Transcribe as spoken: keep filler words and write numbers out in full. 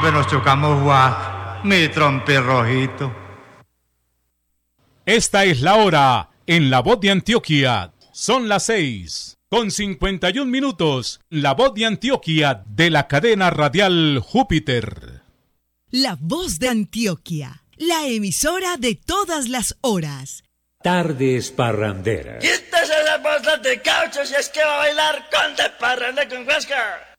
siempre nos chocamos, guau, mi trompi rojito. Esta es la hora en La Voz de Antioquia. Son las seis con cincuenta y un minutos. La Voz de Antioquia de la cadena radial Júpiter. La Voz de Antioquia, la emisora de todas las horas. Tardes parranderas. Quítese la bolsa de caucho si es que va a bailar con de parranda con Huáscar.